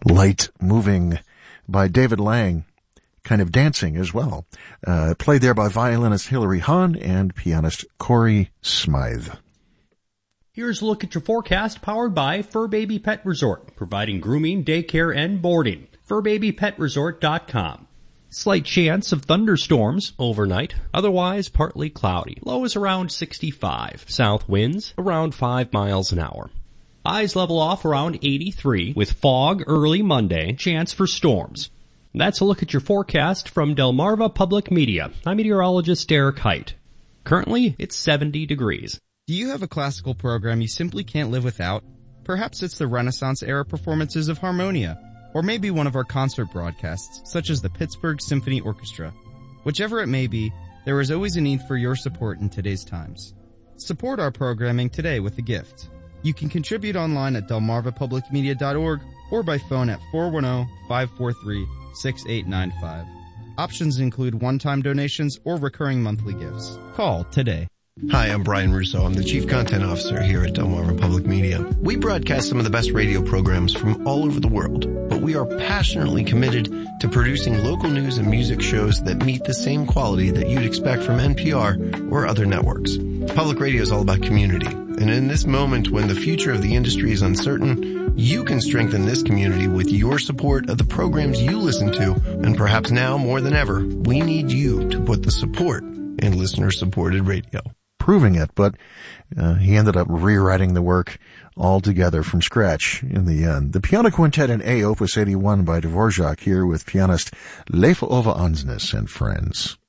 Light Moving by David Lang, kind of dancing as well. Played there by violinist Hilary Hahn and pianist Corey Smythe. Here's a look at your forecast powered by Fur Baby Pet Resort, providing grooming, daycare, and boarding. FurBabyPetResort.com. Slight chance of thunderstorms overnight, otherwise partly cloudy. Low is around 65. South winds around 5 miles an hour. Highs level off around 83 with fog early Monday, chance for storms. That's a look at your forecast from Delmarva Public Media. I'm meteorologist Derek Height. Currently, it's 70 degrees. Do you have a classical program you simply can't live without? Perhaps it's the Renaissance-era performances of Harmonia, or maybe one of our concert broadcasts, such as the Pittsburgh Symphony Orchestra. Whichever it may be, there is always a need for your support in today's times. Support our programming today with a gift. You can contribute online at delmarvapublicmedia.org or by phone at 410-543-6895. Options include one-time donations or recurring monthly gifts. Call today. Hi, I'm Brian Russo. I'm the Chief Content Officer here at Delmarva Public Media. We broadcast some of the best radio programs from all over the world, but we are passionately committed to producing local news and music shows that meet the same quality that you'd expect from NPR or other networks. Public radio is all about community, and in this moment when the future of the industry is uncertain, you can strengthen this community with your support of the programs you listen to, and perhaps now more than ever, we need you to put the support in listener-supported radio. Proving it, but he ended up rewriting the work altogether from scratch in the end. The Piano Quintet in A, Opus 81 by Dvorak, here with pianist Leif Ove Andsnes and friends.